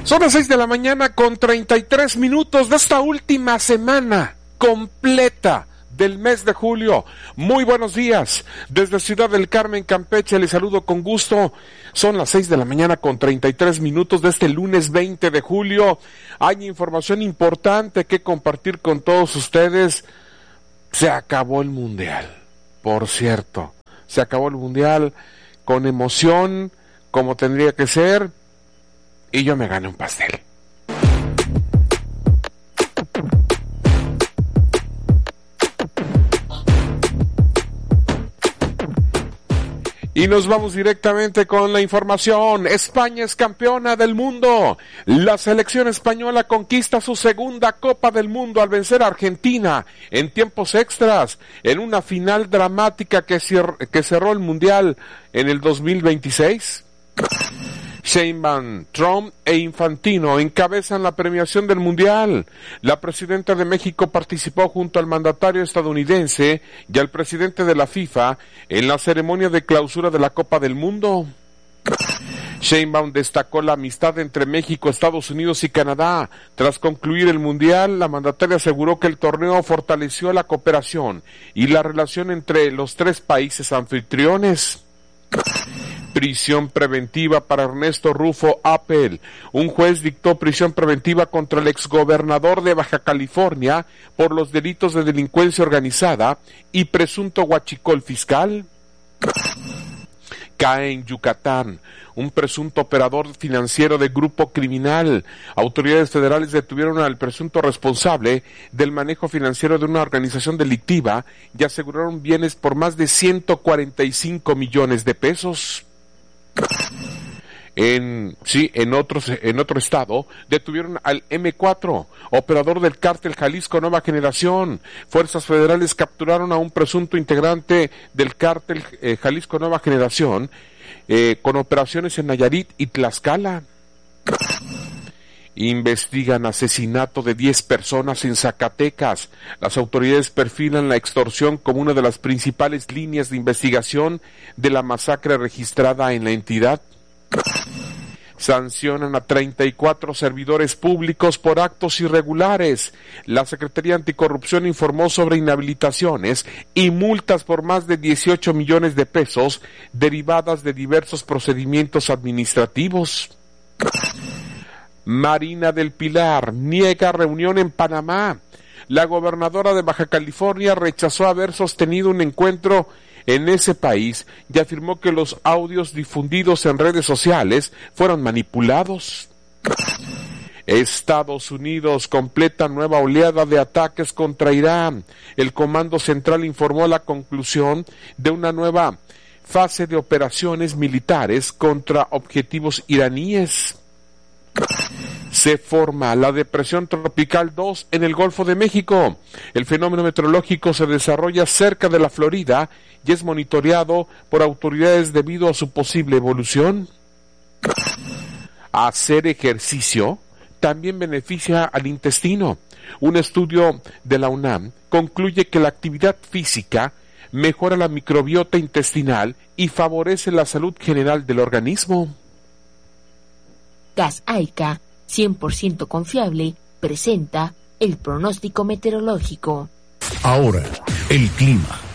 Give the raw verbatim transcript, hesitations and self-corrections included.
Son las seis de la mañana con treinta y tres minutos de esta última semana completa del mes de julio. Muy buenos días. Desde Ciudad del Carmen, Campeche, les saludo con gusto. Son las seis de la mañana con treinta y tres minutos de este lunes veinte de julio. Hay información importante que compartir con todos ustedes. Se acabó el Mundial, por cierto. Se acabó el Mundial con emoción, como tendría que ser, y yo me gané un pastel. Y nos vamos directamente con la información. España es campeona del mundo. La selección española conquista su segunda Copa del Mundo al vencer a Argentina en tiempos extras en una final dramática que, cier- que cerró el Mundial en el dos mil veintiséis. Sheinbaum, Trump e Infantino encabezan la premiación del Mundial. La presidenta de México participó junto al mandatario estadounidense y al presidente de la FIFA en la ceremonia de clausura de la Copa del Mundo. Sheinbaum destacó la amistad entre México, Estados Unidos y Canadá. Tras concluir el Mundial, la mandataria aseguró que el torneo fortaleció la cooperación y la relación entre los tres países anfitriones. Prisión preventiva para Ernesto Rufo Appel. Un juez dictó prisión preventiva contra el exgobernador de Baja California por los delitos de delincuencia organizada y presunto huachicol fiscal. Cae en Yucatán un presunto operador financiero de grupo criminal. Autoridades federales detuvieron al presunto responsable del manejo financiero de una organización delictiva y aseguraron bienes por más de ciento cuarenta y cinco millones de pesos. En, sí, en otros, en otro estado, detuvieron al eme cuatro, operador del cártel Jalisco Nueva Generación. Fuerzas federales capturaron a un presunto integrante del cártel eh, Jalisco Nueva Generación, eh, con operaciones en Nayarit y Tlaxcala. Investigan asesinato de diez personas en Zacatecas. Las autoridades perfilan la extorsión como una de las principales líneas de investigación de la masacre registrada en la entidad. Sancionan a treinta y cuatro servidores públicos por actos irregulares. La Secretaría Anticorrupción informó sobre inhabilitaciones y multas por más de dieciocho millones de pesos derivadas de diversos procedimientos administrativos. Marina del Pilar niega reunión en Panamá. La gobernadora de Baja California rechazó haber sostenido un encuentro en ese país y afirmó que los audios difundidos en redes sociales fueron manipulados. Estados Unidos completa nueva oleada de ataques contra Irán. El Comando Central informó la conclusión de una nueva fase de operaciones militares contra objetivos iraníes. Se forma la depresión tropical dos en el Golfo de México. El fenómeno meteorológico se desarrolla cerca de la Florida y es monitoreado por autoridades debido a su posible evolución. Hacer ejercicio también beneficia al intestino. Un estudio de la UNAM concluye que la actividad física mejora la microbiota intestinal y favorece la salud general del organismo. Gas Aica, cien por ciento confiable, presenta el pronóstico meteorológico. Ahora, el clima.